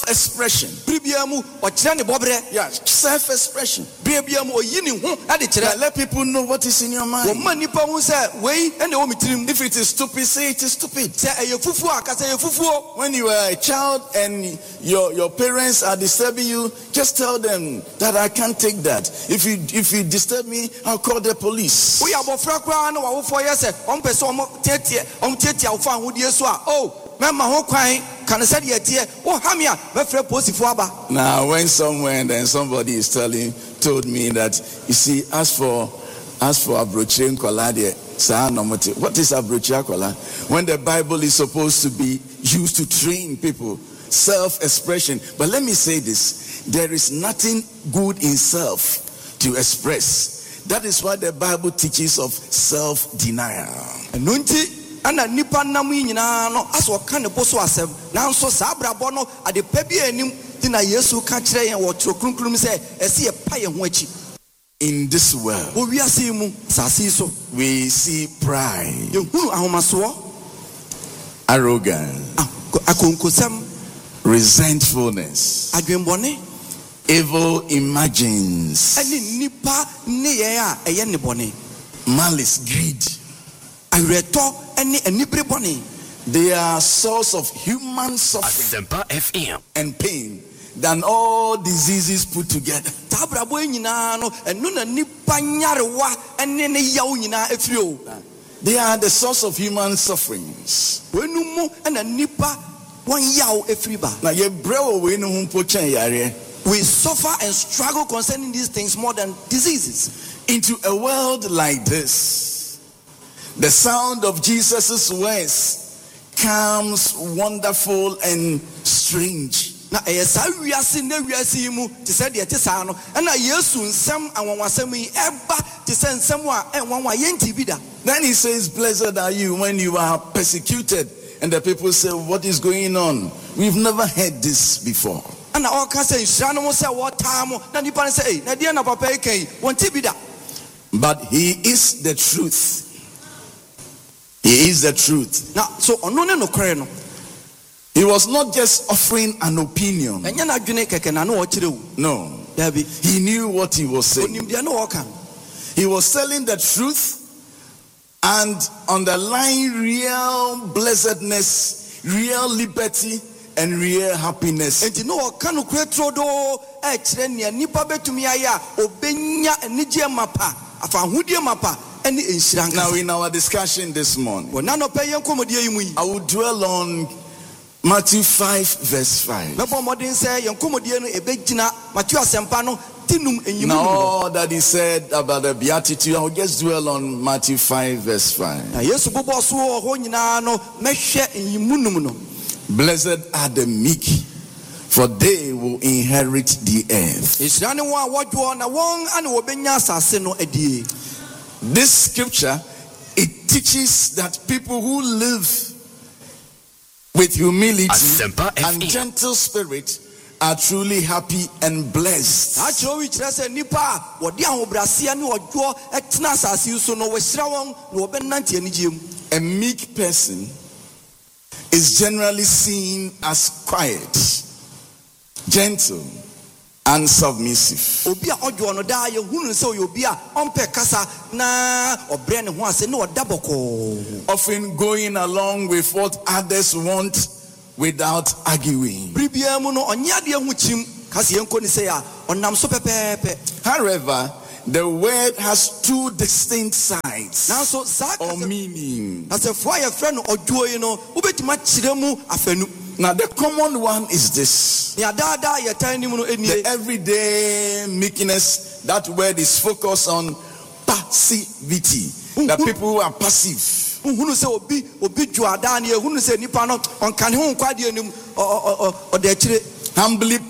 Expression. Yeah, self-expression. Let people know what is in your mind. If it is stupid, say it is stupid. When you are a child and your parents are disturbing you, just tell them that I can't take that. If you disturb me, I'll call the police. Now, when somebody told me that, you see, as for Abroche Nkwala, what is Abroche Nkwala? When the Bible is supposed to be used to train people, self-expression. But let me say this, there is nothing good in self to express. That is why the Bible teaches of self-denial. Ana nipa nam nyina no aso kan boso asem nanso sabrabo no ade pa bi anim dina Yesu ka kire yen wo tro krunkrun se ese ye pa ye ho achi. In this world we see pride, arrogance, resentfulness, evil imagines, malice, greed. They are source of human suffering and pain than all diseases put together. They are the source of human sufferings. We suffer and struggle concerning these things more than diseases. Into a world like this, the sound of Jesus' words comes wonderful and strange. Then he says, blessed are you when you are persecuted. And the people say, what is going on? We've never heard this before. But he is the truth. He is the truth. Now, so he was not just offering an opinion. No. He knew what he was saying. He was telling the truth and underlying real blessedness, real liberty, and real happiness. Now, in our discussion this morning, I will dwell on Matthew 5 verse 5. Now, all that he said about the beatitude, I will just dwell on Matthew 5 verse 5. Blessed are the meek, for they will inherit the earth. This scripture, it teaches that people who live with humility and gentle spirit are truly happy and blessed. A meek person is generally seen as quiet, gentle, and submissive. Often going along with what others want without arguing. However, the word has two distinct sides or meaning. Now, the common one is this: the everyday meekness. That word is focused on passivity. The people who are passive. Humbly